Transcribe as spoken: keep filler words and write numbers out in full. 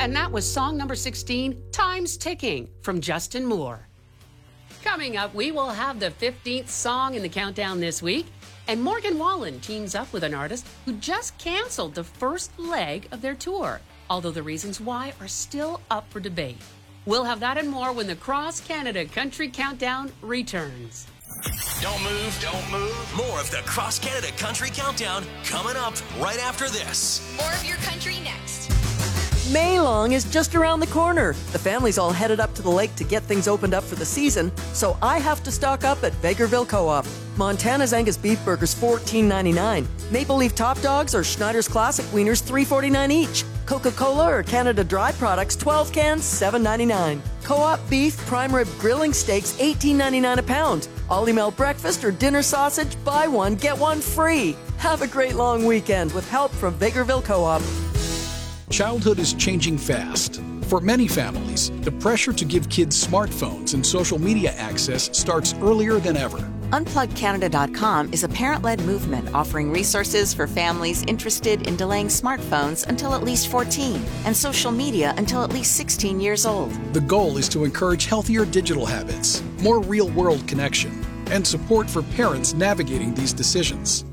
And that was song number sixteen, Time's Ticking, from Justin Moore. Coming up, we will have the fifteenth song in the countdown this week. And Morgan Wallen teams up with an artist who just canceled the first leg of their tour, although the reasons why are still up for debate. We'll have that and more when the Cross Canada Country Countdown returns. Don't move, don't move. More of the Cross Canada Country Countdown coming up right after this. More of your country next. Maylong is just around the corner. The family's all headed up to the lake to get things opened up for the season, so I have to stock up at Vegreville Co-op. Montana's Angus beef burgers fourteen ninety-nine. Maple Leaf Top Dogs or Schneider's Classic Wieners three forty-nine each. Coca-Cola or Canada Dry Products twelve cans seven ninety-nine. Co-op beef prime rib grilling steaks eighteen ninety-nine a pound. Ollie Mel breakfast or dinner sausage, buy one get one free. Have a great long weekend with help from Vegreville Co-op. Childhood is changing fast. For many families, the pressure to give kids smartphones and social media access starts earlier than ever. Unplug Canada dot com is a parent-led movement offering resources for families interested in delaying smartphones until at least fourteen and social media until at least sixteen years old. The goal is to encourage healthier digital habits, more real-world connection, and support for parents navigating these decisions.